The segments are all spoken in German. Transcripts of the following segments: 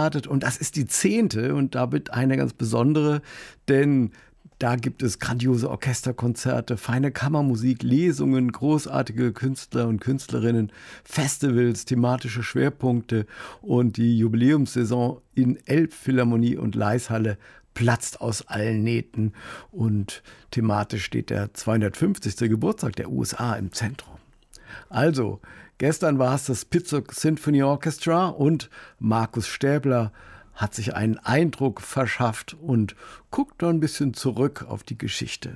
gestartet und das ist die 10. und damit eine ganz besondere, denn da gibt es grandiose Orchesterkonzerte, feine Kammermusik, Lesungen, großartige Künstler und Künstlerinnen, Festivals, thematische Schwerpunkte und die Jubiläumssaison in Elbphilharmonie und Laeiszhalle platzt aus allen Nähten und thematisch steht der 250. Geburtstag der USA im Zentrum. Also, gestern war es das Pittsburgh Symphony Orchestra und Markus Stäbler hat sich einen Eindruck verschafft und guckt noch ein bisschen zurück auf die Geschichte.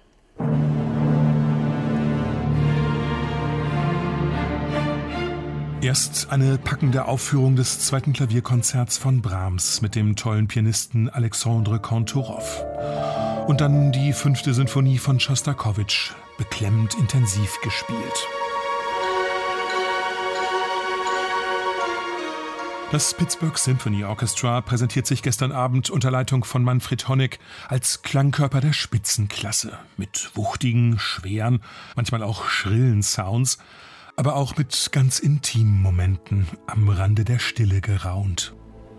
Erst eine packende Aufführung des 2. Klavierkonzerts von Brahms mit dem tollen Pianisten Alexandre Kantorov. Und dann die 5. Sinfonie von Schostakowitsch, beklemmend intensiv gespielt. Das Pittsburgh Symphony Orchestra präsentiert sich gestern Abend unter Leitung von Manfred Honeck als Klangkörper der Spitzenklasse. Mit wuchtigen, schweren, manchmal auch schrillen Sounds, aber auch mit ganz intimen Momenten am Rande der Stille geraunt.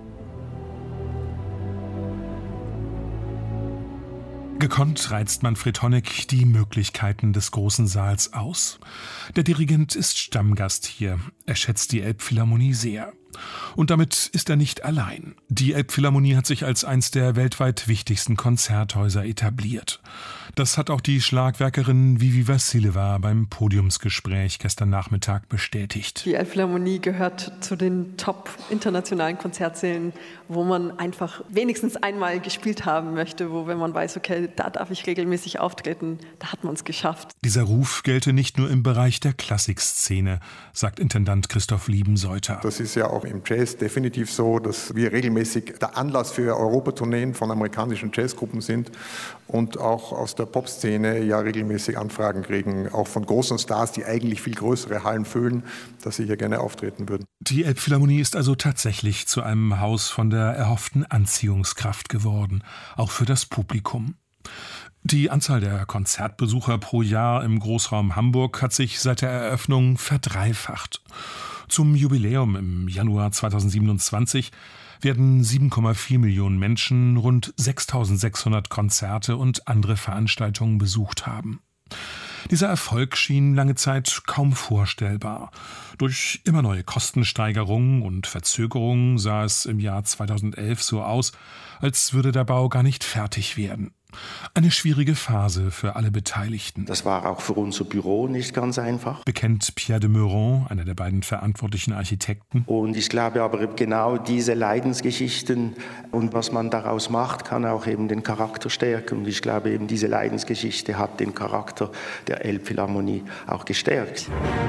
Gekonnt reizt Manfred Honeck die Möglichkeiten des großen Saals aus. Der Dirigent ist Stammgast hier. Er schätzt die Elbphilharmonie sehr. Und damit ist er nicht allein. Die Elbphilharmonie hat sich als eins der weltweit wichtigsten Konzerthäuser etabliert. Das hat auch die Schlagwerkerin Vivi Vassilieva beim Podiumsgespräch gestern Nachmittag bestätigt. Die Elbphilharmonie gehört zu den top internationalen Konzertsälen, wo man einfach wenigstens einmal gespielt haben möchte, wo, wenn man weiß, okay, da darf ich regelmäßig auftreten, da hat man es geschafft. Dieser Ruf gelte nicht nur im Bereich der Klassikszene, sagt Intendant Christoph Liebenseuter. Das ist ja auch im Jazz definitiv so, dass wir regelmäßig der Anlass für Europatourneen von amerikanischen Jazzgruppen sind und auch aus der Popszene ja regelmäßig Anfragen kriegen, auch von großen Stars, die eigentlich viel größere Hallen füllen, dass sie hier gerne auftreten würden. Die Elbphilharmonie ist also tatsächlich zu einem Haus von der erhofften Anziehungskraft geworden, auch für das Publikum. Die Anzahl der Konzertbesucher pro Jahr im Großraum Hamburg hat sich seit der Eröffnung verdreifacht. Zum Jubiläum im Januar 2027 werden 7,4 Millionen Menschen rund 6.600 Konzerte und andere Veranstaltungen besucht haben. Dieser Erfolg schien lange Zeit kaum vorstellbar. Durch immer neue Kostensteigerungen und Verzögerungen sah es im Jahr 2011 so aus, als würde der Bau gar nicht fertig werden. Eine schwierige Phase für alle Beteiligten. Das war auch für unser Büro nicht ganz einfach, bekennt Pierre de Meuron, einer der beiden verantwortlichen Architekten. Und ich glaube aber genau diese Leidensgeschichten und was man daraus macht, kann auch eben den Charakter stärken. Und ich glaube eben diese Leidensgeschichte hat den Charakter der Elbphilharmonie auch gestärkt.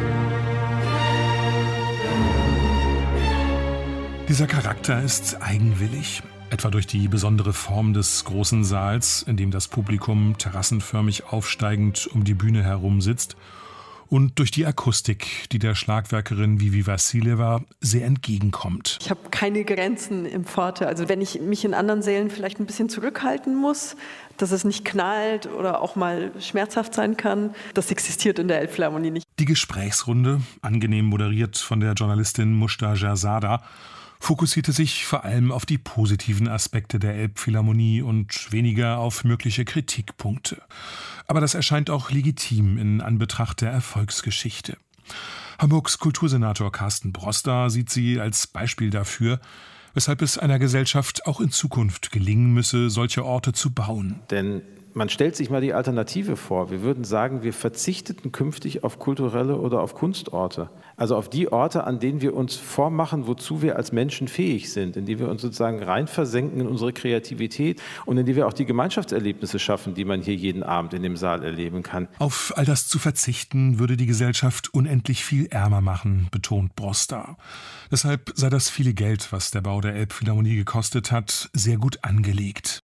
Dieser Charakter ist eigenwillig. Etwa durch die besondere Form des großen Saals, in dem das Publikum terrassenförmig aufsteigend um die Bühne herum sitzt, und durch die Akustik, die der Schlagwerkerin Vivi Vassilieva sehr entgegenkommt. Ich habe keine Grenzen im Pforte. Also wenn ich mich in anderen Sälen vielleicht ein bisschen zurückhalten muss, dass es nicht knallt oder auch mal schmerzhaft sein kann, das existiert in der Elbphilharmonie nicht. Die Gesprächsrunde, angenehm moderiert von der Journalistin Mushta Sherzada, fokussierte sich vor allem auf die positiven Aspekte der Elbphilharmonie und weniger auf mögliche Kritikpunkte. Aber das erscheint auch legitim in Anbetracht der Erfolgsgeschichte. Hamburgs Kultursenator Carsten Broster sieht sie als Beispiel dafür, weshalb es einer Gesellschaft auch in Zukunft gelingen müsse, solche Orte zu bauen. Denn man stellt sich mal die Alternative vor. Wir würden sagen, wir verzichteten künftig auf kulturelle oder auf Kunstorte. Also auf die Orte, an denen wir uns vormachen, wozu wir als Menschen fähig sind, in die wir uns sozusagen rein versenken in unsere Kreativität und in die wir auch die Gemeinschaftserlebnisse schaffen, die man hier jeden Abend in dem Saal erleben kann. Auf all das zu verzichten, würde die Gesellschaft unendlich viel ärmer machen, betont Broster. Deshalb sei das viele Geld, was der Bau der Elbphilharmonie gekostet hat, sehr gut angelegt.